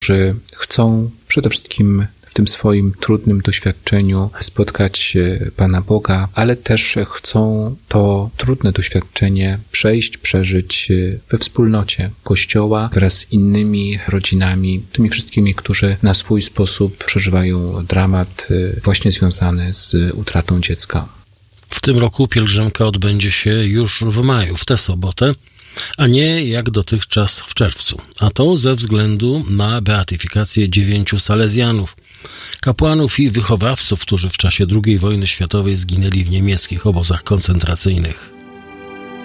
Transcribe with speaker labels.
Speaker 1: którzy chcą przede wszystkim w tym swoim trudnym doświadczeniu spotkać Pana Boga, ale też chcą to trudne doświadczenie przeżyć we wspólnocie Kościoła wraz z innymi rodzinami, tymi wszystkimi, którzy na swój sposób przeżywają dramat właśnie związany z utratą dziecka.
Speaker 2: W tym roku pielgrzymka odbędzie się już w maju, w tę sobotę, a nie jak dotychczas w czerwcu. A to ze względu na beatyfikację 9 salezjanów, kapłanów i wychowawców, którzy w czasie II wojny światowej zginęli w niemieckich obozach koncentracyjnych.